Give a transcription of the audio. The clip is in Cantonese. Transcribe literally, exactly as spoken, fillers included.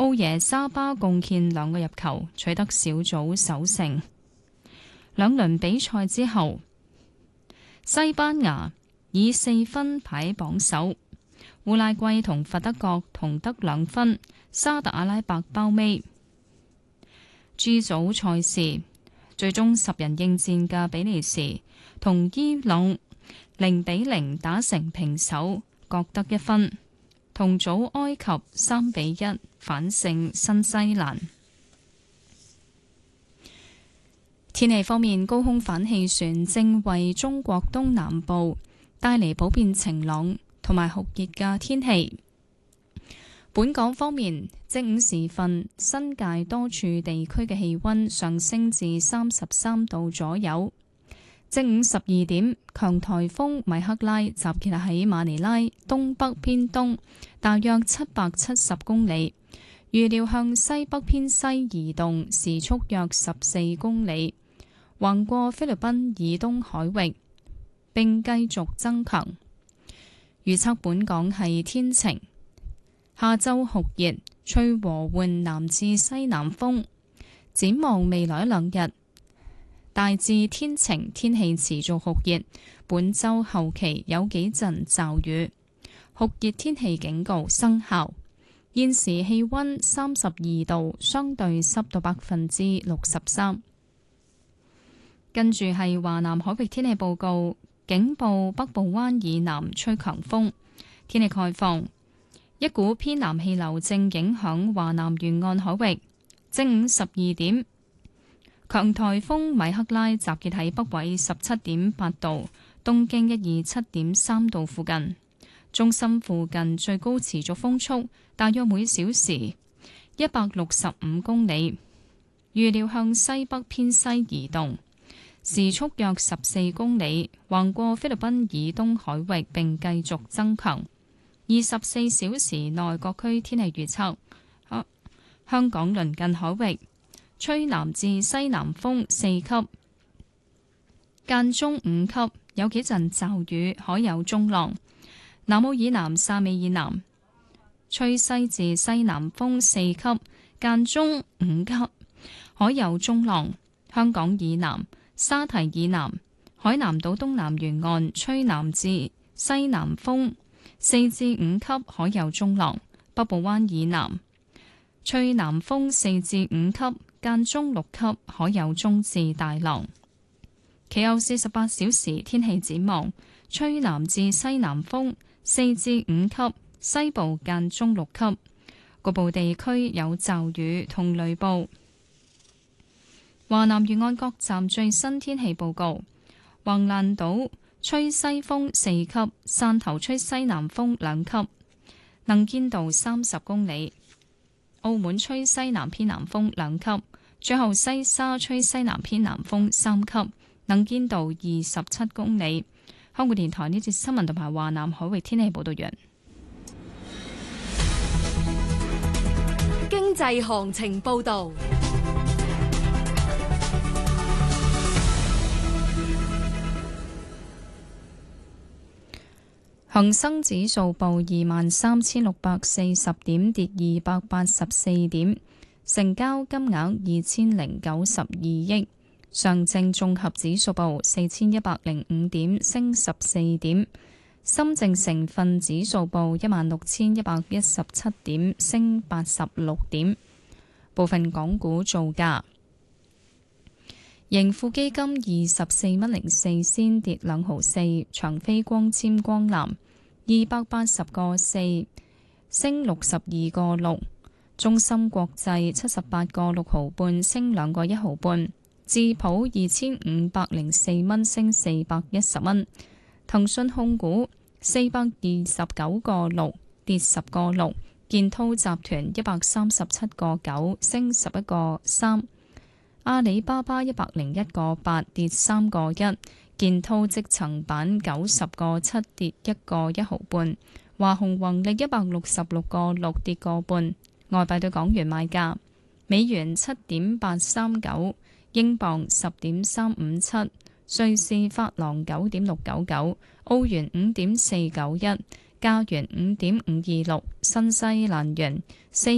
奧耶沙巴貢獻兩個入球，取得小組首勝。兩輪比賽之後，西班牙以四分排榜首，烏拉圭同佛得角同得兩分，沙特阿拉伯包尾。G 組賽事最終十人應戰嘅比利時同伊朗零比零打成平手，各得一分。同組埃及三比一反勝新西蘭。天氣方面，高空反氣旋正為中國東南部帶嚟普遍晴朗同埋酷熱嘅天氣。本港方面，正午時分，新界多處地區嘅氣溫上升至三十三度左右。正午十二點，強颱風米克拉集結喺馬尼拉東北偏東，大約七百七十公里，預料向西北偏西移動，時速約十四公里，橫過菲律賓以東海域，並繼續增強。預測本港係天晴，下週酷熱，吹和緩南至西南風。展望未來一兩日，大致天晴，天氣持續酷熱。本週後期有幾陣驟雨，酷熱天氣警告生效。現時氣溫三十二度，相對濕度百分之六十三。跟住係華南海域天氣報告，警報北部灣以南吹強風。天氣概況，一股偏南氣流正影響華南沿岸海域。正午十二點，強颱風米克拉集結喺北緯十七點八度，東經一二七點三度附近。中心附近最高持續風速大約每小時一百六十五公里，預料向西北偏西移動，時速約十四公里，橫過菲律賓以東海域並繼續增強。二十四小時內各區天氣預測：香港鄰近海域吹南至西南風四級，間中五級，有幾陣驟雨，海有中浪。南澳以南、汕尾以南吹西至西南風四級，間中五級，海有中浪。香港以南、沙堤以南、海南島東南沿岸吹南至西南風四至五級，海有中浪。北部灣以南吹南風四至五級，間中六級，海有中至大浪。其後四十八小時天氣展望，吹南至西南風四至五級，西部間中六級，局部地區有驟雨同雷暴。華南沿岸各站最新天氣報告：橫瀾島吹西風四級，汕頭吹西南風兩級，能見度三十公里；澳門吹西南偏南風兩級，最後西沙吹西南偏南風三級，能見度二十七公里。香港電台呢節新聞同埋華南海域天氣報道完。 經濟行情報道。 恒生指數報二萬三千六百四十點，跌二百八十四點，成交金額二千零九十二億。上證綜合指數報四千一百零五點，升十四點。深證成分指數報一萬六千一百一十七點，升八十六點。部分港股造價：盈富基金二十四蚊零四仙，跌兩毫四；長飛光纖光纜二百八十個四，升六十二個六；中芯國際七十八個六毫半，升兩個一毫半；智普二千五百零四蚊，升四百一十蚊；騰訊控股四百二十九個六，跌十個六；建滔集團一百三十七個九，升十一個三；阿里巴巴一百零一個八，跌三個一；建滔積層板九十個七，跌一個一毫半；華虹宏力一百六十六個六，跌個半。外幣對港元買價：美元七點八三九，英鎊十點三五七，瑞士法郎九點六九九，澳元五點四九一，加元五點五二六，新西蘭元四